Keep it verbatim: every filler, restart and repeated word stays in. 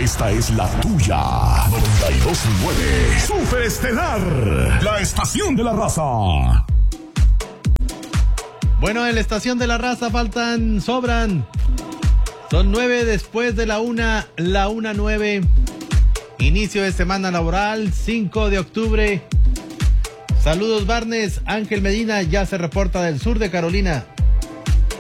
Esta es la tuya. noventa y dos punto nueve. Super Estelar. La estación de la raza. Bueno, en la estación de la raza faltan, sobran. Son nueve después de la una, la una nueve. Inicio de semana laboral, cinco de octubre. Saludos, Barnes. Ángel Medina ya se reporta del sur de Carolina.